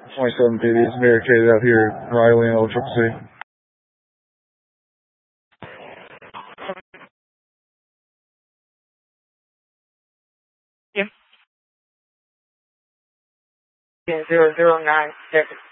27 PD is barricaded out here at Riley and Old Triple C. Yeah, 009,